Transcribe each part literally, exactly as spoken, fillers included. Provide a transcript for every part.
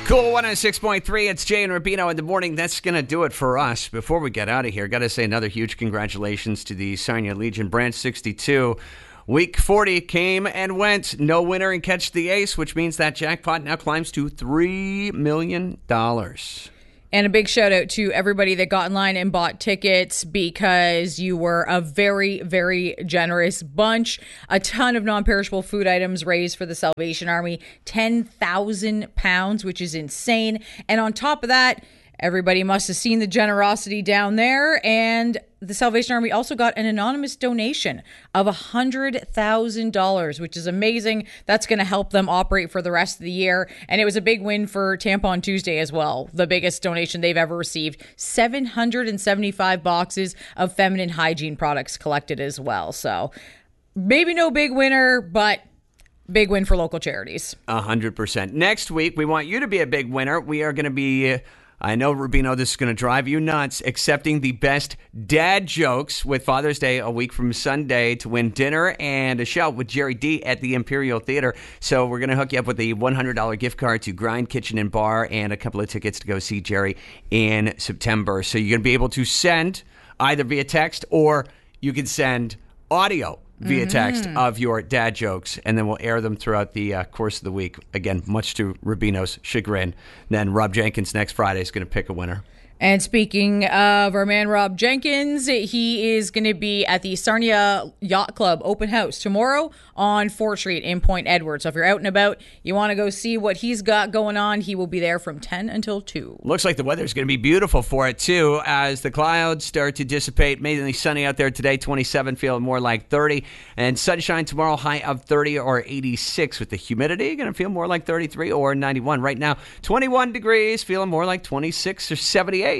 Cool one oh six point three. It's Jay and Rubino in the morning. That's going to do it for us. Before we get out of here, got to say another huge congratulations to the Sarnia Legion Branch sixty-two. Week forty came and went. No winner and catch the ace, which means that jackpot now climbs to three million dollars. And a big shout out to everybody that got in line and bought tickets, because you were a very, very generous bunch. A ton of non-perishable food items raised for the Salvation Army. ten thousand pounds, which is insane. And on top of that, everybody must have seen the generosity down there. And the Salvation Army also got an anonymous donation of one hundred thousand dollars, which is amazing. That's going to help them operate for the rest of the year. And it was a big win for Tampon Tuesday as well. The biggest donation they've ever received. seven hundred seventy-five boxes of feminine hygiene products collected as well. So maybe no big winner, but big win for local charities. one hundred percent. Next week, we want you to be a big winner. We are going to be... Uh, I know, Rubino, this is going to drive you nuts, accepting the best dad jokes with Father's Day a week from Sunday to win dinner and a show with Jerry D at the Imperial Theater. So we're going to hook you up with a one hundred dollars gift card to Grind Kitchen and Bar and a couple of tickets to go see Jerry in September. So you're going to be able to send either via text, or you can send audio via text mm-hmm. of your dad jokes, and then we'll air them throughout the uh, course of the week. Again, much to Rubino's chagrin. Then Rob Jenkins next Friday is going to pick a winner. And speaking of our man Rob Jenkins, he is going to be at the Sarnia Yacht Club open house tomorrow on fourth Street in Point Edward. So if you're out and about, you want to go see what he's got going on, he will be there from ten until two. Looks like the weather's going to be beautiful for it, too, as the clouds start to dissipate. Mainly sunny out there today, twenty-seven, feeling more like thirty. And sunshine tomorrow, high of thirty or eighty-six. With the humidity, going to feel more like thirty-three or ninety-one. Right now, twenty-one degrees, feeling more like twenty-six or seventy-eight.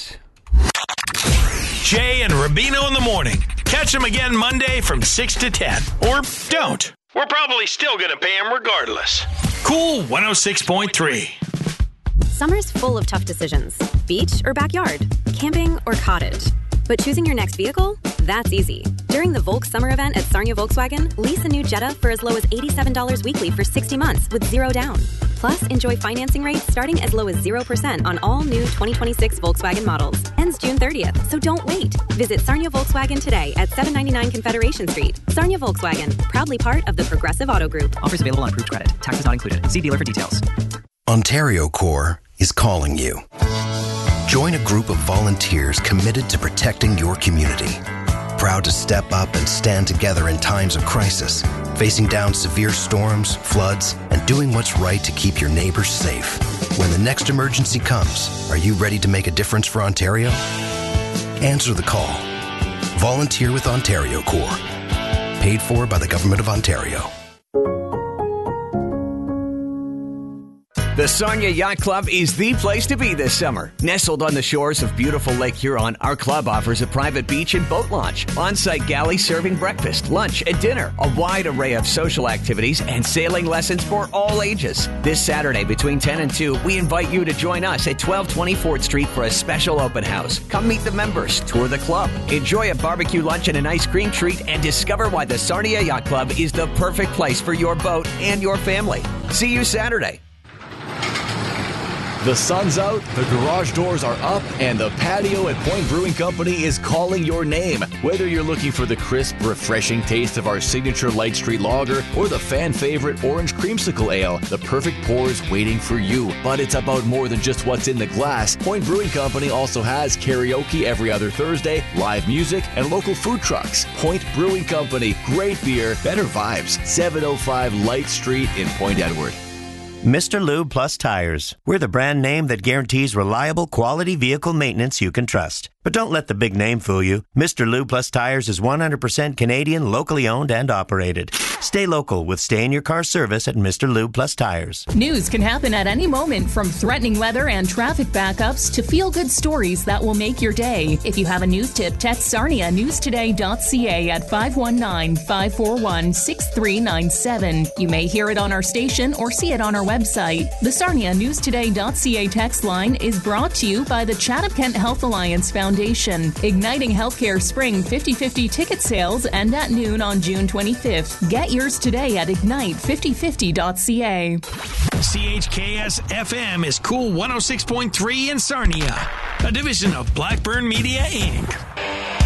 Jay and Rubino in the morning. Catch them again Monday from six to ten. Or don't. We're probably still going to pay them regardless. Cool one oh six point three. Summer's full of tough decisions. Beach or backyard? Camping or cottage? But choosing your next vehicle? That's easy. During the Volk Summer Event at Sarnia Volkswagen, lease a new Jetta for as low as eighty-seven dollars weekly for sixty months with zero down. Plus, enjoy financing rates starting as low as zero percent on all new twenty twenty-six Volkswagen models. Ends June thirtieth, so don't wait. Visit Sarnia Volkswagen today at seven ninety-nine Confederation Street. Sarnia Volkswagen, proudly part of the Progressive Auto Group. Offers available on approved credit. Taxes not included. See dealer for details. Ontario Corps is calling you. Join a group of volunteers committed to protecting your community. Proud to step up and stand together in times of crisis, facing down severe storms, floods, and doing what's right to keep your neighbors safe. When the next emergency comes, are you ready to make a difference for Ontario? Answer the call. Volunteer with Ontario Corps. Paid for by the Government of Ontario. The Sarnia Yacht Club is the place to be this summer. Nestled on the shores of beautiful Lake Huron, our club offers a private beach and boat launch, on-site galley serving breakfast, lunch, and dinner, a wide array of social activities, and sailing lessons for all ages. This Saturday between ten and two, we invite you to join us at twelve twenty fourth Street for a special open house. Come meet the members, tour the club, enjoy a barbecue lunch and an ice cream treat, and discover why the Sarnia Yacht Club is the perfect place for your boat and your family. See you Saturday. The sun's out, the garage doors are up, and the patio at Point Brewing Company is calling your name. Whether you're looking for the crisp, refreshing taste of our signature Light Street Lager or the fan favorite Orange Creamsicle Ale, the perfect pour is waiting for you. But it's about more than just what's in the glass. Point Brewing Company also has karaoke every other Thursday, live music, and local food trucks. Point Brewing Company, great beer, better vibes. seven oh five Light Street in Point Edward. Mister Lube Plus Tires. We're the brand name that guarantees reliable, quality vehicle maintenance you can trust. But don't let the big name fool you. Mister Lube Plus Tires is one hundred percent Canadian, locally owned and operated. Stay local with stay-in-your-car service at Mister Lube Plus Tires. News can happen at any moment, from threatening weather and traffic backups to feel-good stories that will make your day. If you have a news tip, text Sarnia news today dot c a at five one nine, five four one, six three nine seven. You may hear it on our station or see it on our website. The Sarnia news today dot c a text line is brought to you by the Chatham-Kent Health Alliance Foundation Foundation. Igniting Healthcare Spring fifty fifty ticket sales end at noon on June twenty-fifth. Get yours today at ignite fifty fifty dot c a. C H K S F M is Cool one oh six point three in Sarnia, a division of Blackburn Media, Incorporated.